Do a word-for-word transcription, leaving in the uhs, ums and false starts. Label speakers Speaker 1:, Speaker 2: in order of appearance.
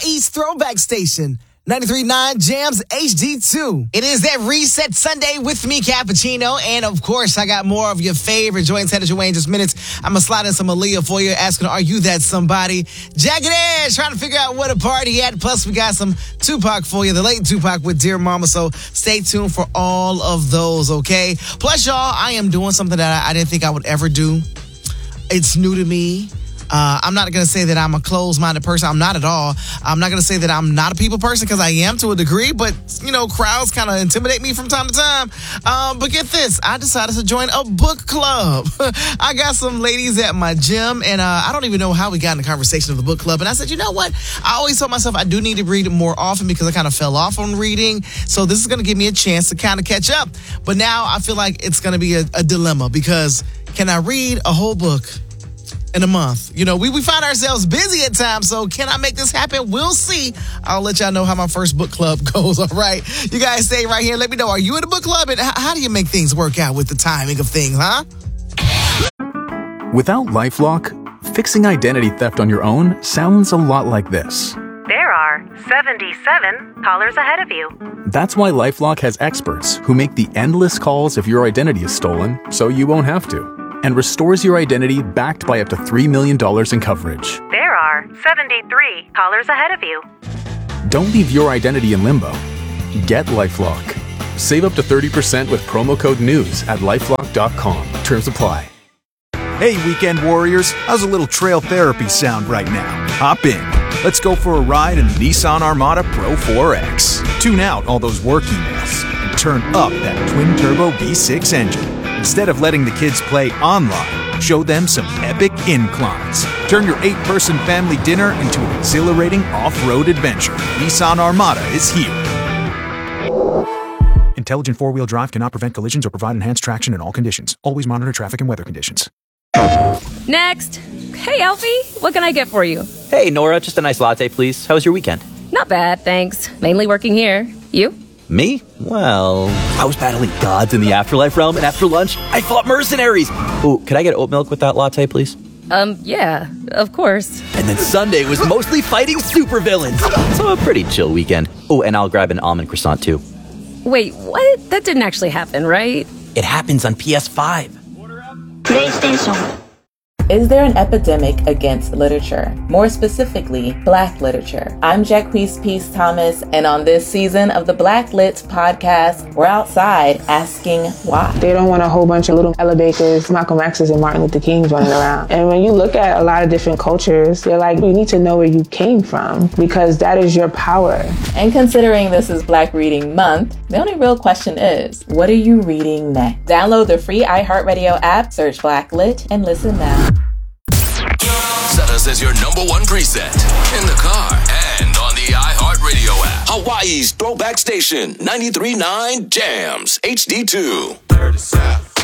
Speaker 1: Hawaii's throwback station. ninety-three point nine Jams H D two. It is that Reset Sunday with me, Cappuccino. And of course, I got more of your favorite joints headed your way in just minutes. I'm going to slide in some Aaliyah for you, asking, are you that somebody? Jagged Edge, trying to figure out what a party at. Plus, we got some Tupac for you, the late Tupac with Dear Mama. So stay tuned for all of those, okay? Plus, y'all, I am doing something that I, I didn't think I would ever do. It's new to me. Uh, I'm not going to say that I'm a closed-minded person. I'm not at all. I'm not going to say that I'm not a people person because I am to a degree, but, you know, crowds kind of intimidate me from time to time. Um, but get this. I decided to join a book club. I got some ladies at my gym, and uh, I don't even know how we got in the conversation of the book club. And I said, you know what? I always told myself I do need to read it more often because I kind of fell off on reading. So this is going to give me a chance to kind of catch up. But now I feel like it's going to be a, a dilemma because can I read a whole book in a month? You know, we, we find ourselves busy at times, so can I make this happen? We'll see. I'll let y'all know how my first book club goes, all right? You guys stay right here. Let me know, are you in a book club? And how, how do you make things work out with the timing of things, huh?
Speaker 2: Without LifeLock, fixing identity theft on your own sounds a lot like this.
Speaker 3: There are seventy-seven callers ahead of you.
Speaker 2: That's why LifeLock has experts who make the endless calls if your identity is stolen, so you won't have to, and restores your identity backed by up to three million dollars in coverage.
Speaker 3: There are seventy-three callers ahead of you.
Speaker 2: Don't leave your identity in limbo. Get LifeLock. Save up to thirty percent with promo code NEWS at lifelock dot com. Terms apply.
Speaker 4: Hey, weekend warriors. How's a little trail therapy sound right now? Hop in. Let's go for a ride in the Nissan Armada Pro four X. Tune out all those work emails and turn up that twin-turbo V six engine. Instead of letting the kids play online, show them some epic inclines. Turn your eight-person family dinner into an exhilarating off-road adventure. Nissan Armada is here. Intelligent four-wheel drive cannot prevent collisions or provide enhanced traction in all conditions. Always monitor traffic and weather conditions.
Speaker 5: Next. Hey, Alfie. What can I get for you?
Speaker 6: Hey, Nora. Just a nice latte, please. How was your weekend?
Speaker 5: Not bad, thanks. Mainly working here. You?
Speaker 6: Me? Well, I was battling gods in the afterlife realm, and after lunch, I fought mercenaries. Oh, could I get oat milk with that latte, please?
Speaker 5: Um, yeah, of course.
Speaker 6: And then Sunday was mostly fighting supervillains. So a pretty chill weekend. Oh, and I'll grab an almond croissant, too.
Speaker 5: Wait, what? That didn't actually happen, right?
Speaker 6: It happens on P S five.
Speaker 7: PlayStation.
Speaker 8: Is there an epidemic against literature? More specifically, Black literature. I'm Jacquees Peace Thomas, and on this season of the Black Lit podcast, we're outside asking why.
Speaker 9: They don't want a whole bunch of little Ella Bakers, Malcolm X's, and Martin Luther Kings running around. And when you look at a lot of different cultures, they're like, you need to know where you came from, because that is your power.
Speaker 8: And considering this is Black Reading Month, the only real question is, what are you reading next? Download the free iHeartRadio app, search Black Lit, and listen now.
Speaker 10: Set us as your number one preset in the car and on the iHeartRadio app. Hawaii's throwback station, ninety-three point nine Jams H D two. Dirty South.